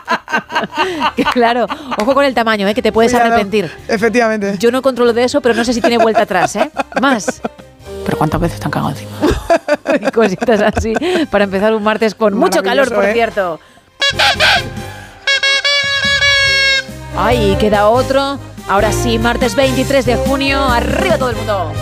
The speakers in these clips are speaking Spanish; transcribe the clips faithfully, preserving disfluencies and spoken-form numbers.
Que claro, ojo con el tamaño, ¿eh? Que te puedes Cuidado. arrepentir. Efectivamente. Yo no controlo de eso, pero no sé si tiene vuelta atrás, ¿eh? Más. Pero ¿cuántas veces te han cagado encima? Y cositas así. Para empezar un martes con mucho calor, por ¿eh? cierto. Ay, queda otro. Ahora sí, martes veintitrés de junio. Arriba todo el mundo.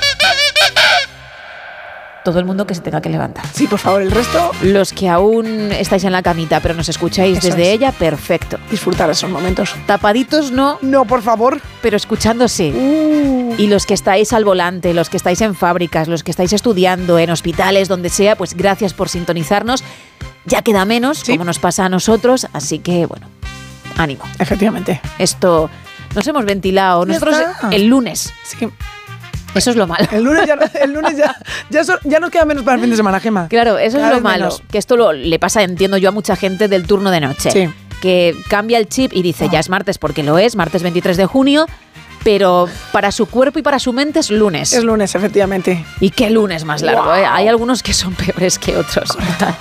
Todo el mundo que se tenga que levantar. Sí, por favor, el resto. Los que aún estáis en la camita, pero nos escucháis Eso desde es. ella, perfecto. Disfrutar esos momentos. Tapaditos no, No, por favor. pero escuchando sí. Uh. Y los que estáis al volante, los que estáis en fábricas, los que estáis estudiando, en hospitales, donde sea, pues gracias por sintonizarnos. Ya queda menos, Sí. como nos pasa a nosotros, así que, bueno, ánimo. Efectivamente. Esto nos hemos ventilado Ya nosotros está. el lunes. Sí. Eso es lo malo. El lunes ya, el lunes ya, ya, so- ya nos queda menos para el fin de semana, Gemma. Claro, eso Cada es lo vez malo. menos. Que esto lo, le pasa, entiendo yo, a mucha gente del turno de noche. Sí. Que cambia el chip y dice, ya es martes porque lo es, martes veintitrés de junio, pero para su cuerpo y para su mente es lunes. Es lunes, efectivamente. Y qué lunes más largo, Wow. ¿eh? Hay algunos que son peores que otros.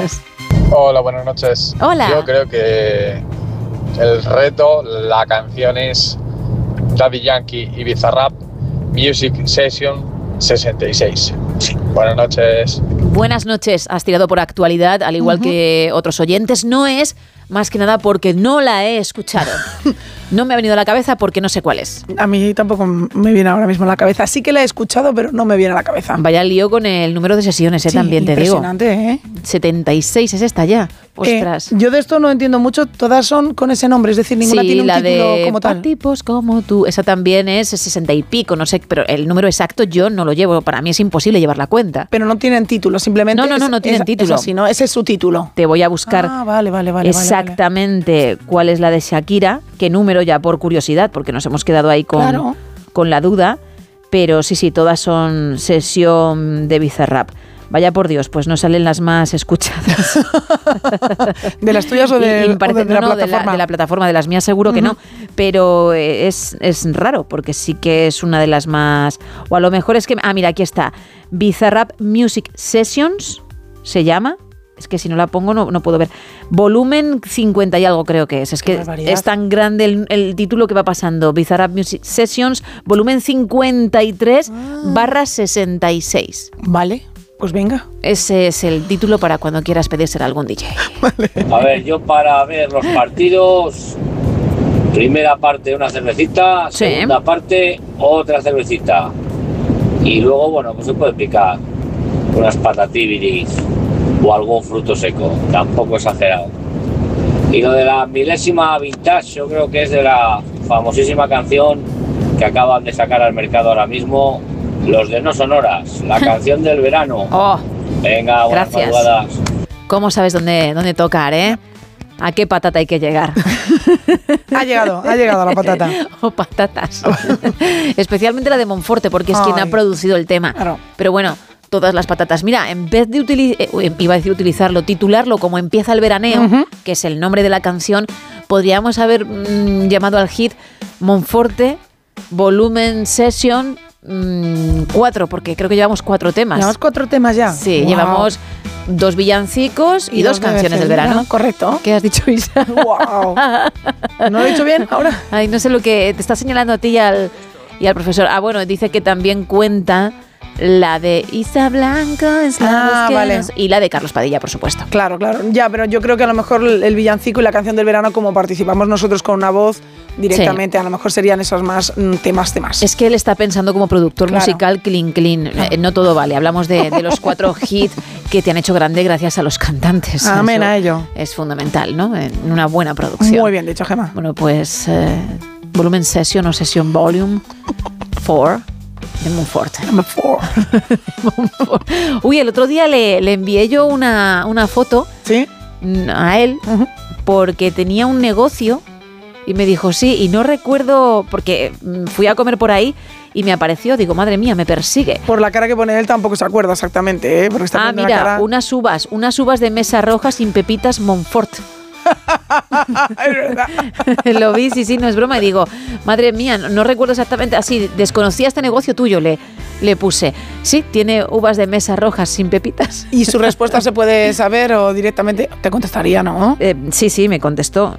Hola, buenas noches. Hola. Yo creo que el reto, la canción es Daddy Yankee y Bizarrap Music Session sesenta y seis. Buenas noches. Buenas noches, has tirado por actualidad, al igual Ujú. que otros oyentes. No es más que nada porque no la he escuchado. No me ha venido a la cabeza porque no sé cuál es. A mí tampoco me viene ahora mismo a la cabeza. Sí que la he escuchado, pero no me viene a la cabeza. Vaya lío con el número de sesiones, ¿eh? Sí, También te digo. impresionante, ¿eh? setenta y seis es esta ya. Ostras. Eh, yo de esto no entiendo mucho. Todas son con ese nombre, es decir, ninguna sí, tiene un la título de como tal. pa' tipos como tú. Esa también es sesenta y pico, no sé, pero el número exacto yo no lo llevo. Para mí es imposible llevar la cuenta. Pero no tienen título, simplemente. No, no, no, es- no tienen es- título. Es así, ¿no? Ese es su título. Te voy a buscar Ah, vale, vale, vale. exactamente cuál es la de Shakira, qué número ya por curiosidad, porque nos hemos quedado ahí con, Claro. con la duda. Pero sí, sí, todas son sesión de Bizarrap. Vaya por Dios, pues no salen las más escuchadas. Vale. ¿De las tuyas o de, Y- y me o parece- de la no, no, de plataforma? de la plataforma, de las mías seguro que Ujú. no, pero eh, es, es raro porque sí que es una de las más, o a lo mejor es que, ah mira, aquí está, Bizarrap Music Sessions se llama, es que si no la pongo no, no puedo ver, volumen cincuenta y algo creo que es, es Qué que barbaridad. es tan grande el, el título que va pasando, Bizarrap Music Sessions, volumen cincuenta y tres barra sesenta y seis. Vale, pues venga. Ese es el título para cuando quieras pedirse a algún D J. A ver, yo para ver los partidos, primera parte una cervecita, Sí. segunda parte otra cervecita. Y luego, bueno, pues se puede picar unas patatibiris o algún fruto seco, tampoco exagerado. Y lo de la milésima vintage, yo creo que es de la famosísima canción que acaban de sacar al mercado ahora mismo, los de No Sonoras, la canción del verano. Oh, Venga, buenas Gracias. madrugadas. ¿cómo sabes dónde, dónde tocar, eh? ¿A qué patata hay que llegar? Ha llegado, ha llegado a la patata. O patatas. Especialmente la de Monforte, porque es quien Ay. ha producido el tema. Claro. Pero bueno, todas las patatas. Mira, en vez de utilizar, iba a decir utilizarlo, titularlo como Empieza el veraneo, Ujú. que es el nombre de la canción, podríamos haber mm, llamado al hit Monforte Volumen Session cuatro, porque creo que llevamos cuatro temas. Llevamos cuatro temas ya. Sí, Wow. llevamos dos villancicos y, dos de canciones veces del verano. Correcto. ¿Qué has dicho, Isa? Wow. ¿No lo he dicho bien ahora? Ay, no sé lo que te está señalando a ti y al, y al profesor. Ah, bueno, dice que también cuenta la de Isa Blanco es la Ah, voz que vale. nos- y la de Carlos Padilla, por supuesto. Claro, claro. Ya, pero yo creo que a lo mejor el villancico y la canción del verano, como participamos nosotros con una voz directamente, a lo mejor serían esos más mm, temas, temas. Es que él está pensando como productor Claro. musical clean, clean. Eh, no todo vale. Hablamos de, de los cuatro hits que te han hecho grande gracias a los cantantes. Amén Eso a ello. Es fundamental, ¿no? En una buena producción. Muy bien dicho, Gemma. Bueno, pues eh, volumen session o session volume cuatro de Monforte. Number four. Uy, el otro día le, le envié yo una, una foto ¿Sí? mm, a él Ujú. porque tenía un negocio y me dijo sí, y no recuerdo, porque mm, fui a comer por ahí y me apareció, digo, madre mía, me persigue. Por la cara que pone él tampoco se acuerda exactamente, ¿eh? Porque está Ah, poniendo mira, una cara... unas uvas, unas uvas de mesa roja sin pepitas Monfort. es verdad. Lo vi, sí, sí, no es broma. Y digo, madre mía, no, no recuerdo exactamente, así, desconocía este negocio tuyo, le, le puse. Sí, tiene uvas de mesa rojas sin pepitas. ¿Y su respuesta se puede saber o directamente te contestaría, no? Eh, sí, sí, me contestó.